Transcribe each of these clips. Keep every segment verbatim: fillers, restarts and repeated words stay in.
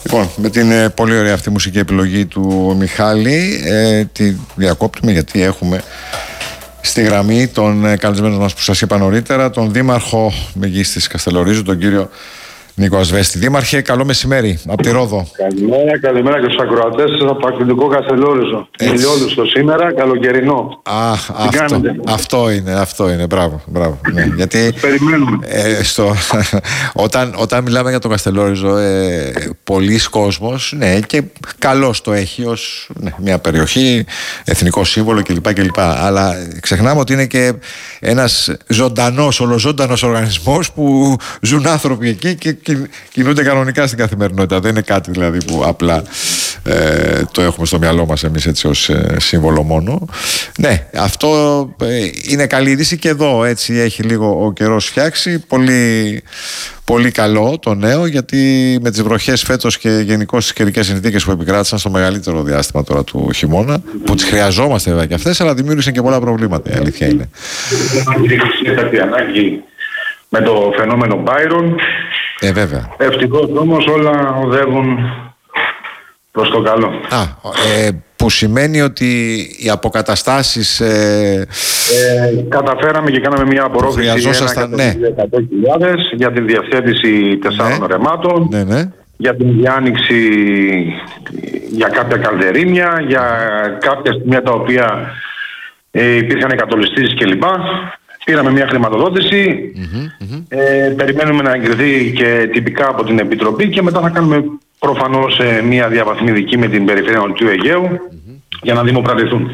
Λοιπόν, με την ε, πολύ ωραία αυτή μουσική επιλογή του Μιχάλη, ε, τη διακόπτουμε γιατί έχουμε στη γραμμή τον ε, καλεσμένο μας που σας είπα νωρίτερα, τον Δήμαρχο Μεγίστης Καστελορίζου, τον κύριο Νίκο Ασβέστη. Δήμαρχε, καλό μεσημέρι από τη Ρόδο. Καλημέρα, καλημέρα και στους ακροατές σας από το Ακτιντικό Καστελόριζο. Ηλιόλουστο σήμερα, καλοκαιρινό. Α, αυτό, αυτό είναι, αυτό είναι, μπράβο, μπράβο. Ναι, γιατί ε, στο, όταν, όταν μιλάμε για το Καστελόριζο, ε, πολλοί κόσμος, ναι, και καλώς το έχει ως ναι, μια περιοχή, εθνικό σύμβολο κλπ, κλπ. Αλλά ξεχνάμε ότι είναι και ένας ζωντανός, ολοζώντανος οργανισμός που ζουν άνθρωποι εκεί και κινούνται κανονικά στην καθημερινότητα. Δεν είναι κάτι δηλαδή που απλά ε, το έχουμε στο μυαλό μας εμείς έτσι ως ε, σύμβολο μόνο. Ναι, αυτό ε, είναι καλή είδηση και εδώ έτσι έχει λίγο ο καιρός φτιάξει. Πολύ, πολύ καλό το νέο, γιατί με τις βροχές φέτος και γενικώς τις καιρικές συνθήκες που επικράτησαν στο μεγαλύτερο διάστημα τώρα του χειμώνα, που τις χρειαζόμαστε βέβαια και αυτές, αλλά δημιούργησαν και πολλά προβλήματα, η αλήθεια είναι. Υπάρχει ανάγκη με το φαινόμενο Byron. Ε, βέβαια. Ευτυχώς όμως όλα οδεύουν προς το καλό. Α, ε, που σημαίνει ότι οι αποκαταστάσεις ε, ε, καταφέραμε και κάναμε μια απορρόφηση ναι. εκατό χιλιάδες για την διευθέτηση τεσσάρων ναι. ρεμάτων, ναι, ναι. για την διάνοιξη για κάποια καλδερίμια, για κάποια σημεία τα οποία ε, υπήρχαν εκατολιστήσεις κλπ. Πήραμε μια χρηματοδότηση, mm-hmm, mm-hmm. Ε, περιμένουμε να εγκριθεί και τυπικά από την Επιτροπή και μετά θα κάνουμε προφανώς ε, μια διαβαθμιδική με την Περιφέρεια Νοτιού Αιγαίου mm-hmm. για να δημοπρατηθούν.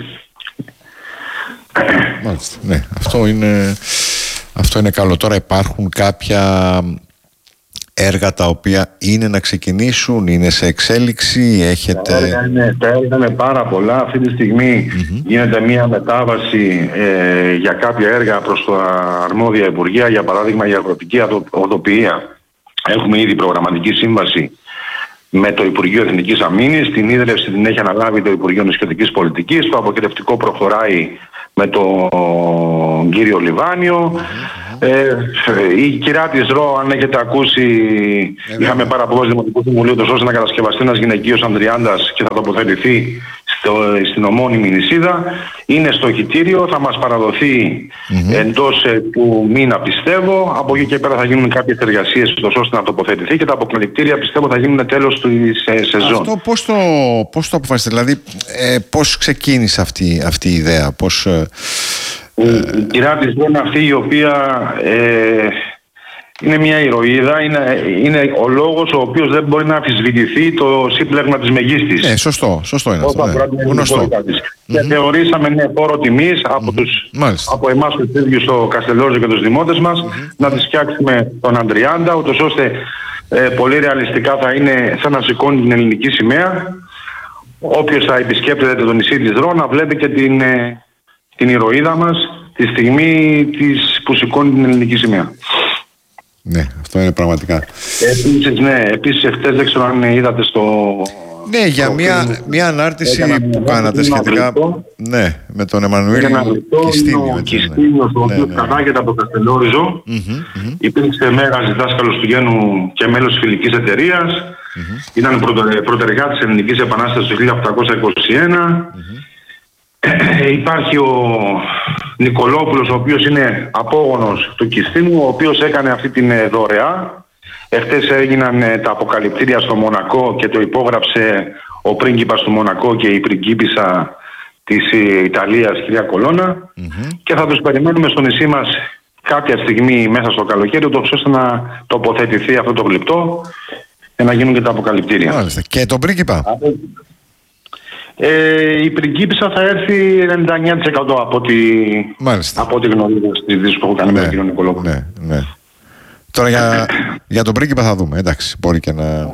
Μάλιστα, ναι, αυτό είναι, αυτό είναι καλό. Τώρα υπάρχουν κάποια έργα τα οποία είναι να ξεκινήσουν, είναι σε εξέλιξη, έχετε... Τα έργα είναι, τα έργα είναι πάρα πολλά. Αυτή τη στιγμή mm-hmm. γίνεται μια μετάβαση ε, για κάποια έργα προς τα αρμόδια υπουργεία, για παράδειγμα για αγροτική οδοποιία. Έχουμε ήδη προγραμματική σύμβαση με το Υπουργείο Εθνικής Αμήνης, την ίδρυυση την έχει αναλάβει το Υπουργείο Νησιωτικής Πολιτικής, το αποκεντρευτικό προχωράει με τον κύριο Λιβάνιο. Mm-hmm. Ε, η κυρά της ΡΟ, αν έχετε ακούσει, ε, είχαμε παραποδώσει Δημοτικού Συμβουλίου ώστε να κατασκευαστεί ένας γυναικείος Ανδριάντας και θα τοποθετηθεί στο, στην ομώνυμη νησίδα. Είναι στο χιτήριο, θα μας παραδοθεί mm-hmm. εντός ε, του μήνα πιστεύω. Από εκεί και πέρα θα γίνουν κάποιες εργασίες ώστε να τοποθετηθεί και τα αποκλεικτήρια πιστεύω θα γίνουν τέλος της ε, σεζόν. Αυτό πώς το, πώς το αποφασίσετε, δηλαδή ε, πώς ξεκίνησε αυτή, αυτή η ιδέα, πώς... Ε... Η κυρά της είναι αυτή η οποία ε, είναι μια ηρωίδα, είναι, είναι ο λόγος ο οποίος δεν μπορεί να αμφισβητηθεί το σύμπλεγμα της Μεγίστης. Ναι, σωστό, σωστό είναι αυτό. Ναι. Γνωστό. Και mm-hmm. θεωρήσαμε ναι, πόρο τιμής από, mm-hmm. τους, από εμάς τους ίδιους στο Καστελόριζο και τους δημότες μας mm-hmm. να τις φτιάξουμε τον Ανδριάντα, ούτως ώστε ε, πολύ ρεαλιστικά θα είναι σαν να σηκώνει την ελληνική σημαία. Όποιος θα επισκέπτεται το νησί της Ρο να βλέπει και την... Ε, την ηρωίδα μας τη στιγμή της που σηκώνει την ελληνική σημαία. Ναι, αυτό είναι πραγματικά. Επίσης, ναι, επίσης εχθές δεν ξέρω αν είδατε στο... Ναι, για μια, μια ανάρτηση που κάνατε σχετικά ναι, με τον Εμμανουήλ Κιστίνιο. Ο Κιστίνιος, ο οποίος κατάγεται από το Καστελόριζο, υπήρξε μέγας διδάσκαλος του Γένου και μέλος της φιλικής εταιρείας, ήταν πρωτεργάτης της Ελληνικής Επανάστασης το χίλια οκτακόσια είκοσι ένα. Ε, υπάρχει ο Νικολόπουλος, ο οποίος είναι απόγονος του Κιστίνου, ο οποίος έκανε αυτή την ε, δωρεά. Εχθές έγιναν ε, τα αποκαλυπτήρια στο Μονακό και το υπόγραψε ο πρίγκιπας του Μονακό και η πριγκίπισσα της ε, Ιταλίας, κυρία Κολώνα. Mm-hmm. Και θα τους περιμένουμε στο νησί μας κάποια στιγμή μέσα στο καλοκαίρι, ώστε να τοποθετηθεί αυτό το γλυπτό και να γίνουν και τα αποκαλυπτήρια. Μάλιστα. Και τον πρίγκιπα. Ε, η πριγκίπισσα θα έρθει ενενήντα εννέα τοις εκατό από ό,τι, από ό,τι γνωρίζω στις ειδήσεις που έχω κάνει ναι, με τον κύριο Νικολόπουλο. Ναι, ναι. Τώρα για, για τον πρίγκιπα θα δούμε, εντάξει, μπορεί και να...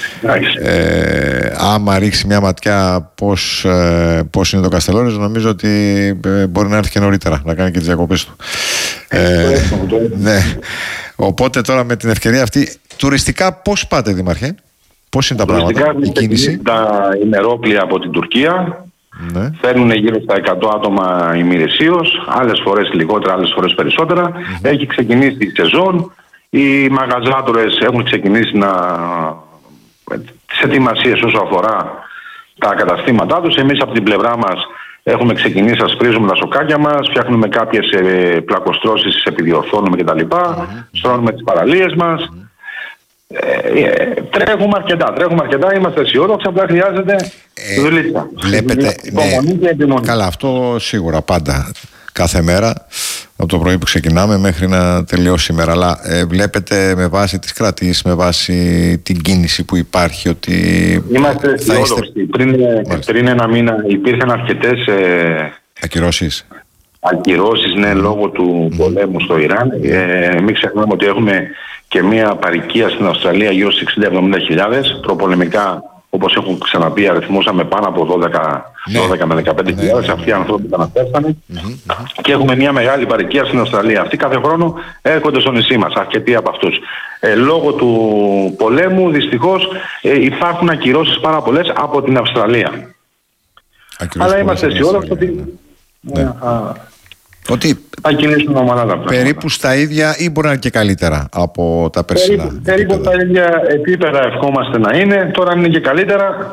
ε, άμα ρίξει μια ματιά πώς, ε, πώς είναι το Καστελόριζο, νομίζω ότι ε, μπορεί να έρθει και νωρίτερα, να κάνει και τις διακοπές του. Ε, ναι. Οπότε τώρα με την ευκαιρία αυτή, τουριστικά πώς πάτε, Δήμαρχε? Πώς είναι τα πράγματα, η κίνηση? Τα ημερόπλια από την Τουρκία ναι. φέρνουν γύρω στα εκατό άτομα ημερησίως, άλλες φορές λιγότερα, άλλες φορές περισσότερα. Mm-hmm. Έχει ξεκινήσει η σεζόν, οι μαγαζάτορες έχουν ξεκινήσει να τις ετοιμασίες όσο αφορά τα καταστήματά τους. Εμείς από την πλευρά μας έχουμε ξεκινήσει, ασπρίζουμε τα σοκάκια μας, φτιάχνουμε κάποιες ε, πλακοστρώσεις, τις επιδιορθώνουμε κτλ. Mm-hmm. Στρώνουμε τις παραλίες μας. Mm-hmm. Ε, ε, τρέχουμε αρκετά, τρέχουμε αρκετά, είμαστε αισιόδοξοι, απλά χρειάζεται ε, δουλειά. Βλέπετε, ναι, καλά, αυτό σίγουρα πάντα, κάθε μέρα, από το πρωί που ξεκινάμε μέχρι να τελειώσει η μέρα. Αλλά ε, βλέπετε με βάση τις κρατήσεις, με βάση την κίνηση που υπάρχει, ότι είμαστε αισιόδοξοι. Είστε... Πριν, πριν ένα μήνα υπήρχαν αρκετές ε, ακυρώσεις. Ακυρώσεις, ναι, mm. λόγω του mm. πολέμου στο Ιράν. Ε, μην ξεχνάμε ότι έχουμε και μια παροικία στην Αυστραλία γύρω στις εξήντα με εβδομήντα χιλιάδες. Προπολεμικά, όπως έχω ξαναπεί, αριθμούσαμε πάνω από δώδεκα, ναι. δώδεκα με δεκαπέντε χιλιάδες. Ναι, ναι, ναι. Αυτοί οι άνθρωποι καταφέρθανε. Mm-hmm. Και έχουμε μια μεγάλη παροικία στην Αυστραλία. Αυτοί κάθε χρόνο έρχονται στο νησί μας, αρκετοί από αυτούς. Ε, λόγω του πολέμου, δυστυχώς, ε, υπάρχουν ακυρώσεις πάρα πολλές από την Αυστραλία. Ακυρώσεις. Αλλά είμαστε αισιόδοξοι ότι... Ναι. Ναι. Ότι θα περίπου στα ίδια ή μπορεί να είναι και καλύτερα από τα περσινά. Περίπου, περίπου τα ίδια επίπεδα ευχόμαστε να είναι. Τώρα είναι και καλύτερα.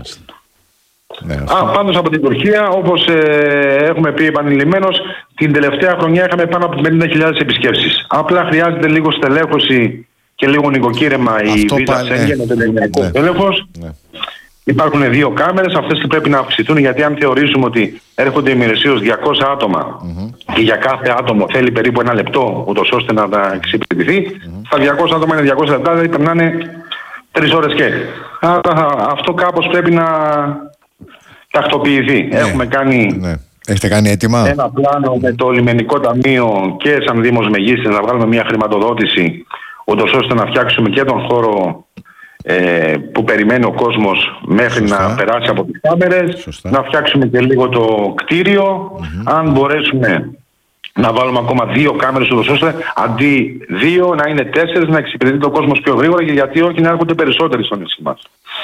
Ναι, Α, πάντως από την Τουρκία, όπως ε, έχουμε πει επανειλημμένως, την τελευταία χρονιά είχαμε πάνω από πενήντα χιλιάδες επισκέψεις. Απλά χρειάζεται λίγο στελέχωση και λίγο νοικοκύρεμα η βίζα Σέγγεν, το ελληνικό ναι. τέλεχος. Ναι. Υπάρχουν δύο κάμερες, αυτές και πρέπει να αυξηθούν, γιατί αν θεωρήσουμε ότι έρχονται ημερησίως διακόσια άτομα mm-hmm. και για κάθε άτομο θέλει περίπου ένα λεπτό, ούτως ώστε να τα εξυπηρετηθεί, mm-hmm. στα διακόσια άτομα είναι διακόσια λεπτά, δηλαδή περνάνε τρεις ώρες και. Άρα αυτό κάπως πρέπει να τακτοποιηθεί. Ναι. Έχουμε κάνει... Ναι. Έχετε κάνει έτοιμα? Ένα πλάνο με το λιμενικό ταμείο και σαν Δήμος Μεγίστης να βγάλουμε μια χρηματοδότηση, ούτως ώστε να φτιάξουμε και τον χώρο Ε, που περιμένει ο κόσμος μέχρι Σωστά. να περάσει από τις κάμερες. Σωστά. Να φτιάξουμε και λίγο το κτίριο. Mm-hmm. Αν μπορέσουμε να βάλουμε ακόμα δύο κάμερες ούτως ώστε αντί δύο να είναι τέσσερις, να εξυπηρετεί το κόσμος πιο γρήγορα, και γιατί όχι να έρχονται περισσότεροι στο νησί μας.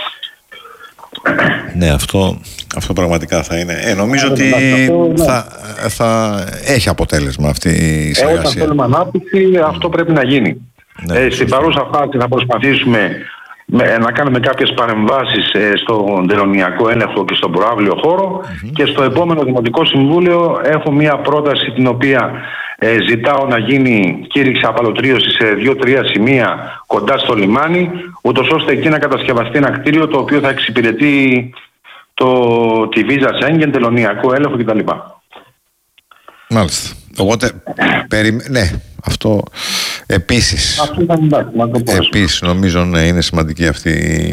Ναι, αυτό, αυτό πραγματικά θα είναι. Ε, νομίζω ότι αυτό, θα, ναι. θα έχει αποτέλεσμα αυτή η συνεργασία. Ε, όταν θέλουμε ανάπτυξη, mm. αυτό πρέπει να γίνει. Ναι, ε, στην παρούσα φάση θα προσπαθήσουμε Με, να κάνουμε κάποιες παρεμβάσεις ε, στον τελωνειακό έλεγχο και στον προαύλιο χώρο mm-hmm. και στο επόμενο Δημοτικό Συμβούλιο έχω μια πρόταση την οποία ε, ζητάω να γίνει κήρυξη απαλωτρίωση σε δύο-τρία σημεία κοντά στο λιμάνι, ούτως ώστε εκεί να κατασκευαστεί ένα κτίριο το οποίο θα εξυπηρετεί το, τη βίζα Σέγγεν, τελωνειακό έλεγχο κτλ. Μάλιστα. Οπότε, περι... ναι, αυτό επίσης, αυτό ήταν εντάξει, επίσης νομίζω ναι, είναι σημαντική αυτή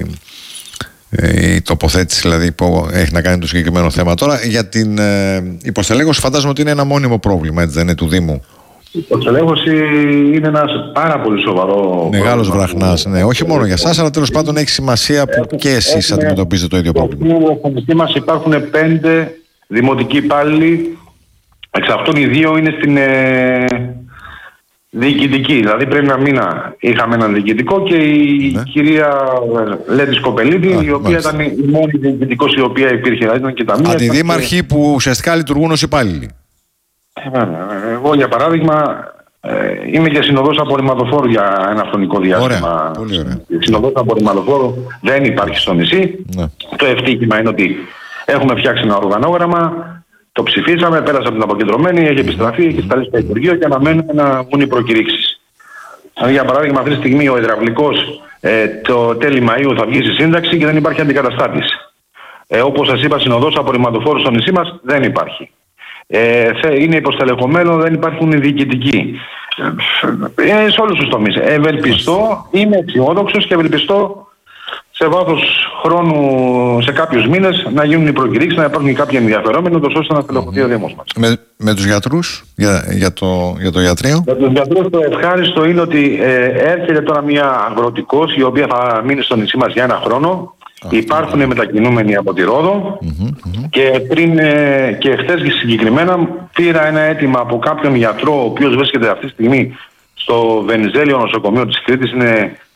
η, η τοποθέτηση, δηλαδή που έχει να κάνει το συγκεκριμένο θέμα. Τώρα για την ε, υποστελέχωση φαντάζομαι ότι είναι ένα μόνιμο πρόβλημα, έτσι δεν είναι, του Δήμου? Η υποστελέχωση είναι ένας πάρα πολύ σοβαρό μεγάλος βραχνάς, ναι, όχι μόνο για εσάς, αλλά τέλος πάντων έχει σημασία που έχουμε, και εσείς έχουμε, αντιμετωπίζετε το ίδιο πρόβλημα. Στην δική μας υπάρχουν πέντε δημοτικοί υπάλληλοι. Εξ αυτών οι δύο είναι στην ε, διοικητική. Δηλαδή πριν ένα μήνα είχαμε έναν διοικητικό και η ναι. κυρία Λέτη Σκοπελίδη, Α, η οποία μάλιστα. ήταν η μόνη διοικητικός η οποία υπήρχε. Δηλαδή ήταν και τα μία. Αντιδήμαρχοι και... που ουσιαστικά λειτουργούν ως υπάλληλοι. Ε, εγώ για παράδειγμα ε, είμαι και συνοδός απορριμματοφόρου για ένα χρονικό διάστημα. Ωραία, πολύ ωραία. Συνοδός απορριμματοφόρου δεν υπάρχει στο νησί. Ναι. Το ευτύχημα είναι ότι έχουμε φτιάξει ένα οργανόγραμμα. Το ψηφίσαμε, πέρασε από την αποκεντρωμένη, έχει επιστραφεί, έχει σταλεί στο Υπουργείο και αναμένουμε να βγουν οι προκηρύξεις. Για παράδειγμα, αυτή τη στιγμή ο υδραυλικός ε, το τέλη Μαΐου θα βγει στη σύνταξη και δεν υπάρχει αντικαταστάτης. Ε, όπως σας είπα, συνοδός απορριμματοφόρου στο νησί μας δεν υπάρχει. Ε, είναι υποστελεχωμένο, δεν υπάρχουν οι διοικητικοί. Ε, σε όλους τους τομείς. Ευελπιστώ, είμαι αισιόδοξος και ευελπιστώ σε βάθος χρόνου, σε κάποιους μήνες, να γίνουν οι προκηρύξεις, να υπάρχουν κάποιοι ενδιαφερόμενοι, ώστε να στελεχωθεί ο Δήμος μας. Με, με τους γιατρούς, για, για, το, για το ιατρείο. Για τους γιατρούς το ευχάριστο είναι ότι ε, έρχεται τώρα μια αγροτικός, η οποία θα μείνει στο νησί μας για ένα χρόνο. Αυτό, υπάρχουν μετακινούμενοι από τη Ρόδο mm-hmm, mm-hmm. και πριν ε, και χθες συγκεκριμένα πήρα ένα αίτημα από κάποιον γιατρό, ο οποίος βρίσκεται αυτή τη στιγμή στο Βενιζέλιο νοσοκομείο της Κρήτης, είναι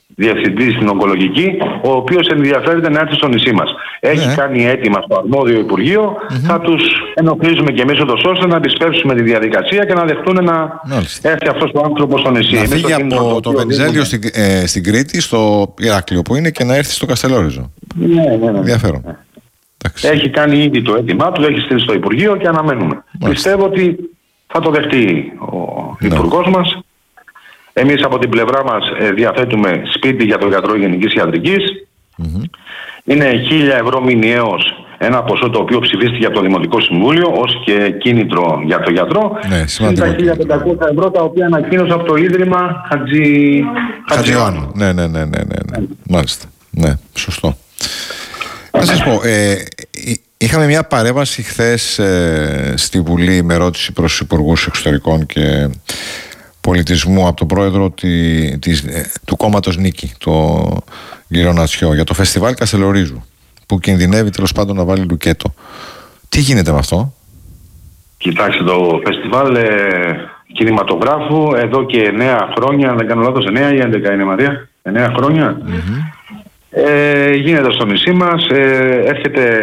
διευθυντή στην ογκολογική, ο οποίος ενδιαφέρεται να έρθει στο νησί μας. Έχει ναι. κάνει αίτημα στο αρμόδιο Υπουργείο, mm-hmm. θα τους ενοχλήσουμε και εμείς ούτως ώστε να επισπεύσουμε τη διαδικασία και να δεχτούν να Μάλιστα. έρθει αυτός ο άνθρωπος στο νησί. Να φύγει από το, το Βενιζέλιο στην, ε, στην Κρήτη, στο Ηράκλειο που είναι, και να έρθει στο Καστελόριζο. Ναι, ναι, ναι. Ενδιαφέρον. Ναι. Έχει κάνει ήδη το αίτημά του, έχει στείλει στο Υπουργείο και αναμένουμε. Μάλιστα. Πιστεύω ότι θα το δεχτεί ο ναι. Υπουργός μας. Εμείς από την πλευρά μας ε, διαθέτουμε σπίτι για τον γιατρό γενικής ιατρικής. Mm-hmm. Είναι χίλια ευρώ μηνιαίως, ένα ποσό το οποίο ψηφίστηκε από το Δημοτικό Συμβούλιο ως και κίνητρο για τον γιατρό. Ναι, σημαντικό. Είναι τα χίλια πεντακόσια ευρώ τα οποία ανακοίνωσε από το Ίδρυμα Χατζη... Χατζιωάννου. Ναι, ναι, ναι, ναι, ναι, ναι. Μάλιστα. Ναι, σωστό. Να σας πω, ε, είχαμε μια παρέμβαση χθες ε, στη Βουλή με ερώτηση προς τους Υπουργούς Εξωτερικών και Πολιτισμού από τον πρόεδρο τη, της, ε, του κόμματος Νίκη, το Γυρονατσιό, για το φεστιβάλ Καστελορίζου, που κινδυνεύει τέλος πάντων να βάλει λουκέτο. Τι γίνεται με αυτό? Κοιτάξτε, το φεστιβάλ ε, κινηματογράφου εδώ και εννέα χρόνια, αν δεν κάνω λάθος, εννέα ή έντεκα είναι, Μαρία, εννέα χρόνια, mm-hmm. ε, γίνεται στο νησί μας, ε, έρχεται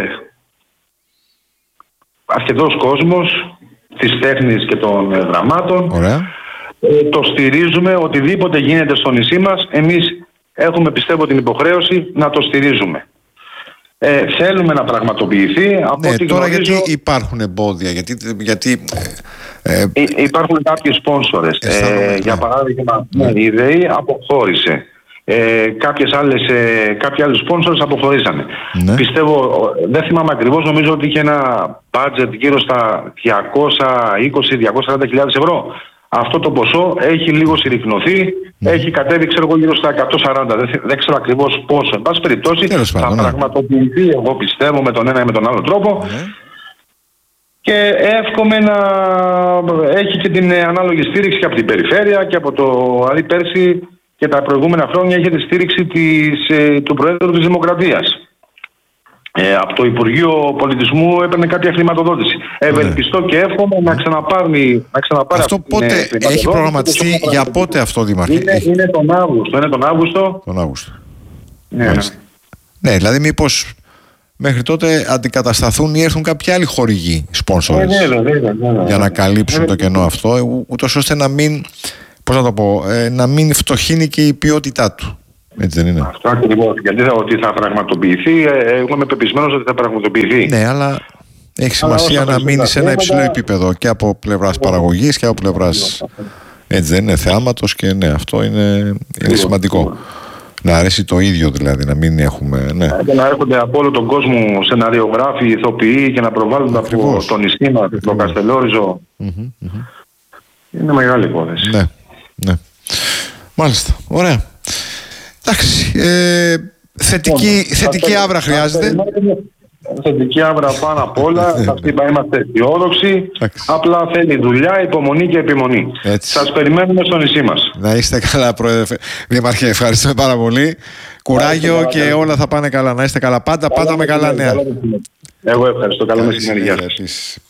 αρκετός κόσμος της τέχνης και των ε, δραμάτων. Ωραία. Ε, το στηρίζουμε, οτιδήποτε γίνεται στο νησί μας, εμείς έχουμε, πιστεύω, την υποχρέωση να το στηρίζουμε. Ε, θέλουμε να πραγματοποιηθεί. Από ναι, ό,τι τώρα γνωρίζω, γιατί υπάρχουν εμπόδια, γιατί... γιατί ε, ε, υπάρχουν κάποιοι σπόνσορες. Ε, για παράδειγμα, ναι. η ΔΕΗ αποχώρησε. Ε, κάποιες άλλες, ε, κάποιοι άλλοι σπόνσορες αποχωρήσανε. Ναι. Πιστεύω, δεν θυμάμαι ακριβώς, νομίζω ότι είχε ένα budget γύρω στα διακόσια είκοσι με διακόσιες σαράντα χιλιάδες ευρώ. Αυτό το ποσό έχει λίγο συρρυκνωθεί, mm. έχει κατέβει, ξέρω εγώ, γύρω στα εκατόν σαράντα. Δεν, δεν ξέρω ακριβώς πόσο. Εν πάση περιπτώσει, Τέλος θα πάντων, πραγματοποιηθεί, ναι. εγώ πιστεύω, με τον ένα ή με τον άλλο τρόπο. Mm. Και εύχομαι να έχει και την ανάλογη στήριξη και από την περιφέρεια και από το. Δηλαδή, πέρσι και τα προηγούμενα χρόνια είχε τη στήριξη της, του Προέδρου της Δημοκρατίας. Ε, από το Υπουργείο Πολιτισμού έπαιρνε κάποια χρηματοδότηση. Ευελπιστώ και εύχομαι να ξαναπάρει, να ξαναπάρει αυτό. Πότε έχει προγραμματιστεί, για πότε αυτό, Δήμαρχε? Είναι, είναι τον Αύγουστο. Είναι τον Αύγουστο. Τον Αύγουστο. Ναι, ναι. ναι, δηλαδή μήπως μέχρι τότε αντικατασταθούν ή έρθουν κάποιοι άλλοι χορηγοί, σπόνσορες, ναι, ναι, ναι, ναι, ναι, για να καλύψουν ναι, το κενό αυτό, ούτως ώστε να μην, πώς να το πω, ε, να μην φτωχύνει και η ποιότητά του. Έτσι δεν είναι? Αυτό ακριβώς. Γιατί θα, ότι θα πραγματοποιηθεί, εγώ είμαι πεπισμένος ότι θα πραγματοποιηθεί. Ναι, αλλά έχει σημασία να μείνει σε ένα υψηλό επίπεδο και από πλευράς παραγωγής και από πλευράς, έτσι δεν είναι, θεάματος, και ναι, αυτό είναι, είναι σημαντικό. Να αρέσει το ίδιο δηλαδή, να μην έχουμε. Ναι. Και να έρχονται από όλο τον κόσμο σεναριογράφοι, ηθοποιοί και να προβάλλονται από το νησί μας, το Καστελόριζο. Mm-hmm, mm-hmm. Είναι μεγάλη υπόθεση. Ναι, ναι. Μάλιστα, ωραία. Εντάξει, ε, θετική, θετική άβρα χρειάζεται. Θετική άβρα πάνω απ' όλα. Σας είπα, είμαστε αισιόδοξοι. Απλά θέλει δουλειά, υπομονή και επιμονή. Έτσι. Σας περιμένουμε στο νησί μας. Να είστε καλά, Πρόεδρε. Δήμαρχε, ευχαριστούμε πάρα πολύ. Κουράγιο και όλα θα πάνε καλά. Να είστε καλά πάντα, πάντα με καλά νέα. Εγώ ευχαριστώ. Καλό μεσημέρι.